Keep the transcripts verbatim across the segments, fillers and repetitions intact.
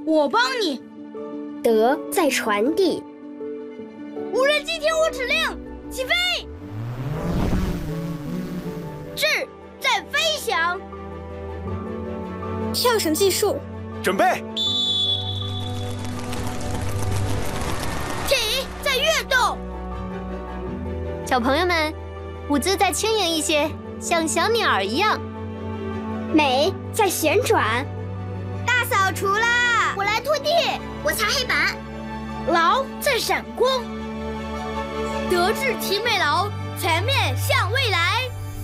我帮你。 德在传递。 无人机听我指令，起飞。智在飞翔。 跳绳技术， 准备。 体在跃动。 小朋友们，舞姿再轻盈一些，像小鸟儿一样。 美在旋转。 大扫除啦！我来拖地，我擦黑板。劳在闪光。德智体美劳，全面向未来。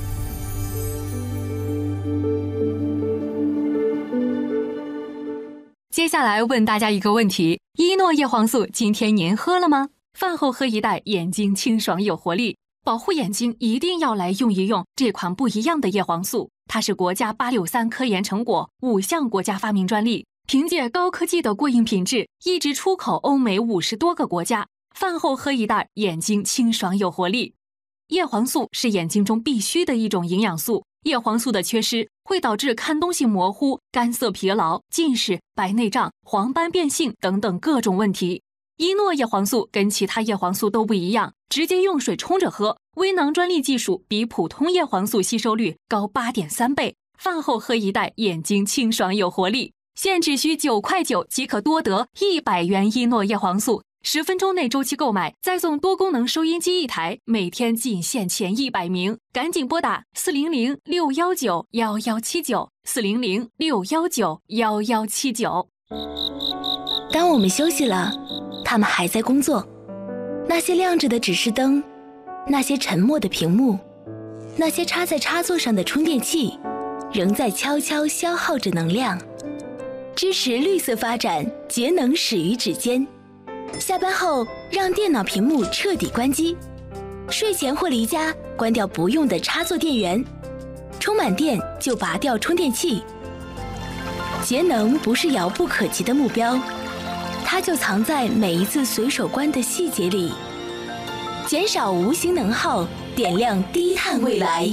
接下来问大家一个问题：依诺叶黄素今天您喝了吗？饭后喝一袋，眼睛清爽有活力。保护眼睛一定要来用一用这款不一样的叶黄素，它是国家八六三科研成果，五项国家发明专利，凭借高科技的过硬品质，一直出口欧美五十多个国家。饭后喝一袋，眼睛清爽有活力。叶黄素是眼睛中必须的一种营养素，叶黄素的缺失会导致看东西模糊、干涩疲劳、近视、白内障、黄斑变性等等各种问题。依诺叶黄素跟其他叶黄素都不一样，直接用水冲着喝，微囊专利技术比普通叶黄素吸收率高 八点三 倍。饭后喝一袋，眼睛清爽有活力。现只需九块九即可多得一百元依诺叶黄素，十分钟内周期购买，再送多功能收音机一台，每天仅限前一百名，赶紧拨打四零零六一九一一七九 四零零六一九一一七九。 当我们休息了，他们还在工作。那些亮着的指示灯，那些沉默的屏幕，那些插在插座上的充电器，仍在悄悄消耗着能量。支持绿色发展，节能始于指尖。下班后，让电脑屏幕彻底关机。睡前或离家，关掉不用的插座电源。充满电就拔掉充电器。节能不是遥不可及的目标，它就藏在每一次随手关的细节里。减少无形能耗，点亮低碳未来。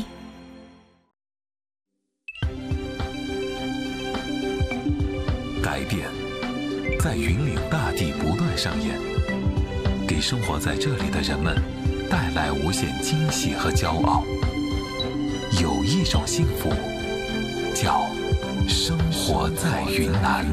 改变在云岭大地不断上演，给生活在这里的人们带来无限惊喜和骄傲。有一种幸福，叫生活在云南。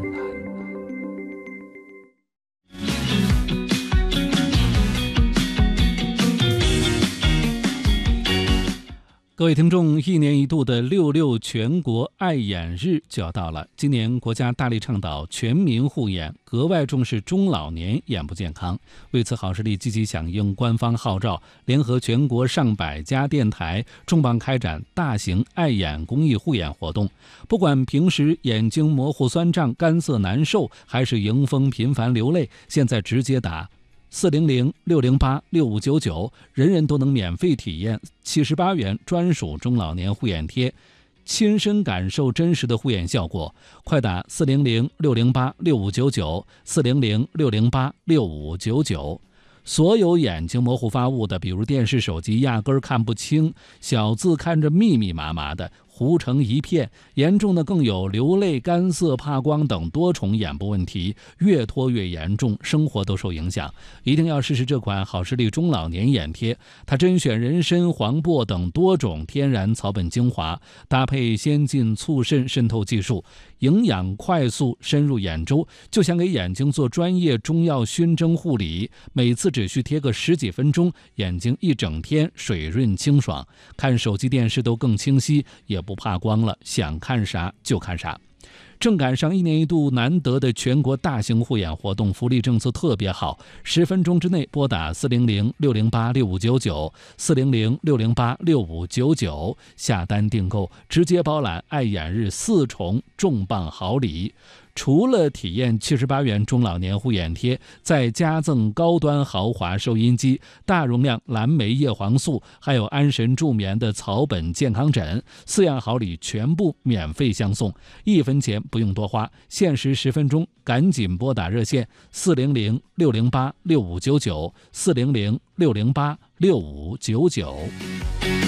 各位听众，一年一度的六六全国爱眼日就要到了。今年国家大力倡导全民护眼，格外重视中老年眼部健康。为此，好视力积极响应官方号召，联合全国上百家电台，重磅开展大型爱眼公益护眼活动。不管平时眼睛模糊酸胀、干涩难受，还是迎风频繁流泪，现在直接打四零零六零八六五九九，人人都能免费体验七十八元专属中老年护眼贴，亲身感受真实的护眼效果。快打四零零六零八六五九九，四零零六零八六五九九。所有眼睛模糊发物的，比如电视、手机压根儿看不清，小字看着密密麻麻的，糊成一片，严重的更有流泪、干涩、怕光等多重眼部问题，越拖越严重，生活都受影响。一定要试试这款好视力中老年眼贴，它甄选人参、黄柏等多种天然草本精华，搭配先进促渗渗透技术，营养快速深入眼周，就像给眼睛做专业中药熏蒸护理，每次只需贴个十几分钟，眼睛一整天水润清爽，看手机电视都更清晰，也不怕光了，想看啥就看啥。正赶上一年一度难得的全国大型护眼活动，福利政策特别好，十分钟之内拨打四零零六零八六五九九，四零零六零八六五九九下单订购，直接包揽爱眼日四重重磅好礼。除了体验七十八元中老年护眼贴，再加赠高端豪华收音机、大容量蓝莓叶黄素，还有安神助眠的草本健康枕，四样好礼全部免费相送，一分钱不用多花，限时十分钟，赶紧拨打热线四零零六零八六五九九，四零零六零八六五九九。